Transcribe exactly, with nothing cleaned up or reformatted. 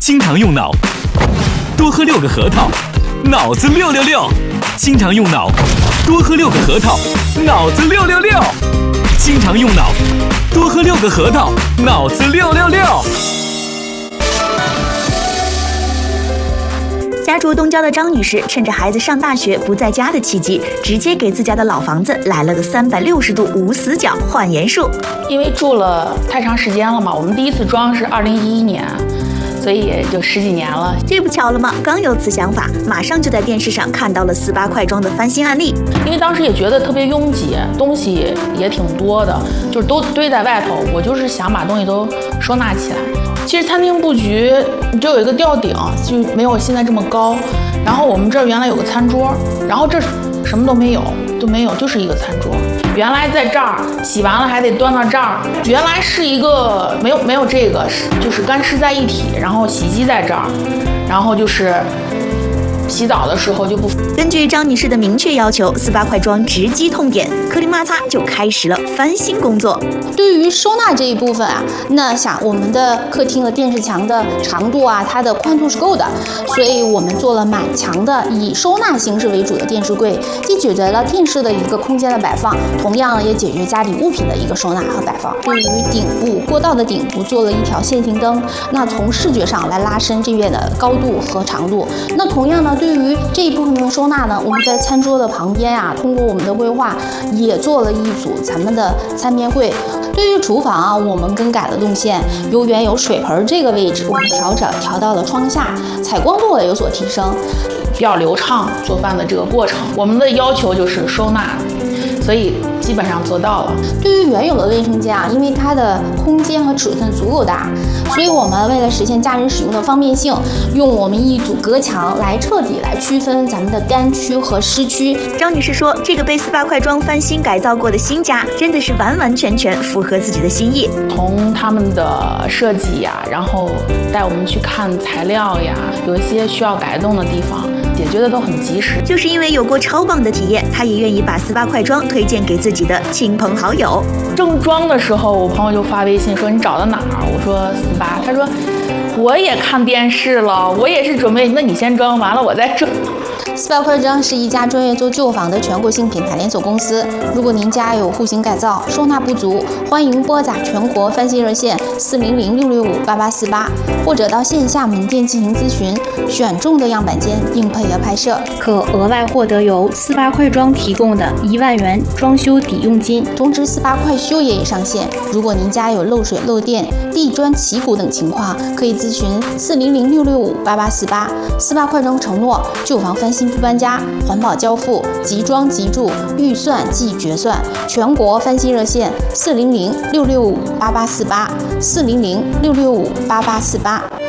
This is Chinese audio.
经常用脑，多喝六个核桃，脑子六六六。经常用脑，多喝六个核桃，脑子六六六。经常用脑，多喝六个核桃，脑子六六六。 家住东郊的张女士，趁着孩子上大学不在家的契机，直接给自家的老房子来了个三百六十度无死角焕颜术。 因为住了太长时间了嘛，我们第一次装是二零一一年。所以也就十几年了， 这不巧了吗？刚有此想法，马上就在电视上看到了四八快装的翻新案例。 因为当时也觉得特别拥挤，东西也挺多的，就是都堆在外头。我就是想把东西都收纳起来。其实餐厅布局只有一个吊顶，就没有现在这么高。然后我们这儿原来有个餐桌，然后这什么都没有，都没有，就是一个餐桌。原来在这儿洗完了还得端到这儿，原来是一个没有没有这个是就是干湿在一体，然后洗衣机在这儿，然后就是洗澡的时候就不。 根据张女士的明确要求，四八快装直击痛点，颗粒摩擦就开始了翻新工作。 对于收纳这一部分啊，那想我们的客厅的电视墙的长度啊，它的宽度是够的，所以我们做了满墙的以收纳形式为主的电视柜，既解决了电视的一个空间的摆放，同样也解决家里物品的一个收纳和摆放。对于顶部过道的顶部做了一条线性灯，那从视觉上来拉伸这边的高度和长度。那同样呢，对于这一部分的收纳呢，我们在餐桌的旁边啊，通过我们的规划也做了一组咱们的餐边柜。对于厨房啊，我们更改了动线，由原有水盆这个位置，我们调整调到了窗下，采光度也有所提升， 比较流畅做饭的这个过程。我们的要求就是收纳，所以基本上做到了。 对于原有的卫生间啊，因为它的空间和尺寸足够大，所以我们为了实现家人使用的方便性，用我们一组隔墙来彻底来区分咱们的干区和湿区。 张女士说，这个被四八快装翻新改造过的新家，真的是完完全全符合自己的心意。 从他们的设计呀，然后带我们去看材料呀，有一些需要改动的地方，解决的都很及时。 就是因为有过超棒的体验，她也愿意把四八快装推荐给自己的亲朋好友。 正装的时候，我朋友就发微信说你找的哪儿？我说四八，他说我也看电视了，我也是准备，那你先装完了我再装。 四八快装是一家专业做旧房的全国性品牌连锁公司。如果您家有户型改造、收纳不足，欢迎拨打全国翻新热线四零零六六五八八四八，或者到线下门店进行咨询，选中的样板间并配合拍摄， 可额外获得由四八快装提供的一万元装修抵用金。 同时，四八快修也已上线。如果您家有漏水、漏电、地砖起鼓等情况，可以咨询四零零六六五八八四八。四八快装承诺旧房翻新不搬家，环保交付，即装即住，预算即决算。全国翻新热线四零零六六五八八四八，四零零六六五八八四八。